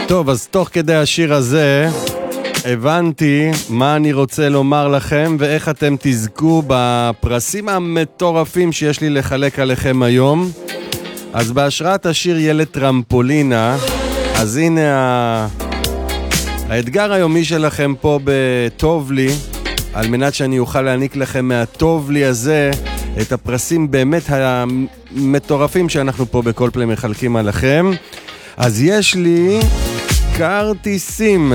טוב, אז תוך כדי השיר הזה הבנתי מה אני רוצה לומר לכם ואיך אתם תזכו בפרסים המטורפים שיש לי לחלק עליכם היום. אז בהשראת השיר ילד טרמפולינה, אז הנה האתגר היומי שלכם פה בטוב לי, על מנת שאני אוכל להעניק לכם מהטוב לי הזה את הפרסים באמת המטורפים שאנחנו פה בכל פלי מחלקים עליכם. אז יש לי כרטיסים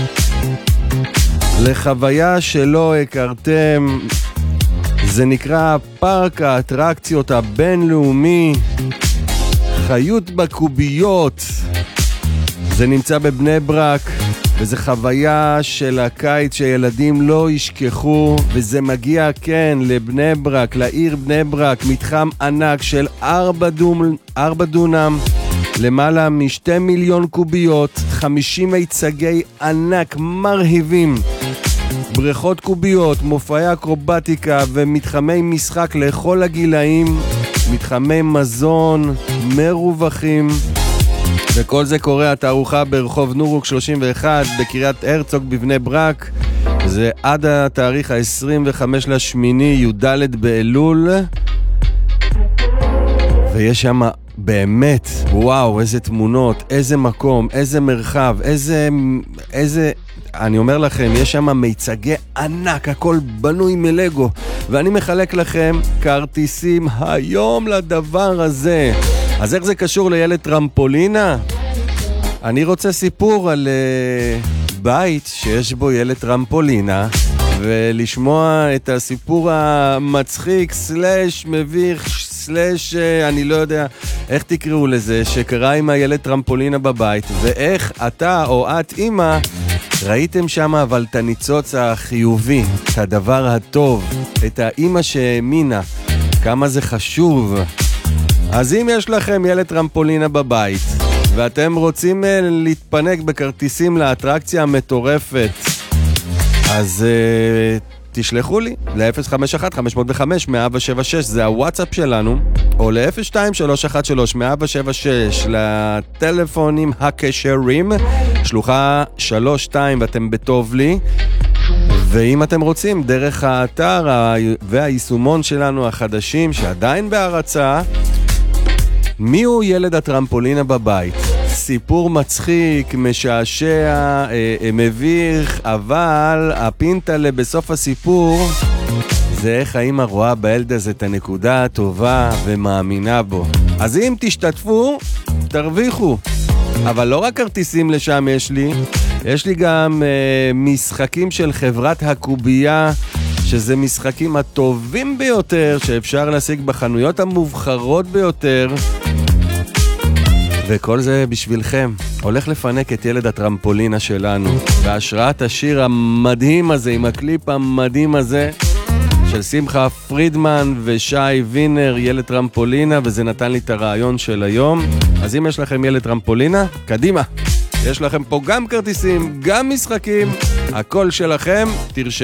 לחוויה שלא הכרתם, זה נקרא פארק האטרקציות הבינלאומי חיות בקוביות. זה נמצא בבני ברק, וזה חוויה של הקיץ שילדים לא ישכחו, וזה מגיע כן לבני ברק, לעיר בני ברק, מתחם ענק של 4 דונם, למעלה מ2 מיליון קוביות, 50 מיצגי ענק מרהיבים, בריכות קוביות, מופעי אקרובטיקה ומתחמי משחק לכל הגילאים, מתחמי מזון מרווחים, וכל זה קורה התערוכה ברחוב נורוק 31 בקריית הרצוג בבני ברק. זה עד התאריך ה-25/8 י"ד באלול, ויש שם באמת, וואו, איזה תמונות, איזה מקום, איזה מרחב, איזה אני אומר לכם, יש שם מיצגי ענק, הכל בנוי מלגו, ואני מחלק לכם כרטיסים היום לדבר הזה. אז איך זה קשור לילד טרמפולינה? אני רוצה סיפור על בית שיש בו ילד טרמפולינה, ולשמוע את הסיפור המצחיק סלש מביך סלש אני לא יודע איך תקראו לזה, שקרה עם הילד טרמפולינה בבית, ואיך אתה או את אמא ראיתם שם אבל את הניצוץ החיובי, את הדבר הטוב, את האמא שהאמינה כמה זה חשוב. אז אם יש לכם ילד טרמפולינה בבית ואתם רוצים להתפנק בכרטיסים לאטרקציה המטורפת, אז תשלחו לי ל-051-505-176, זה הוואטסאפ שלנו, או ל-02-313-176 לטלפונים הקשרים, שלוחה 32 ואתם בטוב לי. ואם אתם רוצים, דרך האתר והיישומון שלנו החדשים שעדיין בהרצה, מי הוא ילד הטרמפולינה בבית? סיפור מצחיק, משעשע, מביך, אבל הפינטלה בסוף הסיפור זה איך האמא רואה בילד הזה את הנקודה הטובה ומאמינה בו. אז אם תשתתפו, תרוויחו. אבל לא רק כרטיסים לשם יש לי גם משחקים של חברת הקובייה, שזה משחקים הטובים ביותר שאפשר להשיג בחנויות המובחרות ביותר, וכל זה בשבילכם. הולך לפנק את ילד הטרמפולינה שלנו בהשראת השיר המדהים הזה, עם הקליפ המדהים הזה של שמחה פרידמן ושי וינר, ילד טרמפולינה, וזה נתן לי את הרעיון של היום. אז אם יש לכם ילד טרמפולינה, קדימה, יש לכם פה גם כרטיסים, גם משחקים, הכל שלכם, תרשמו.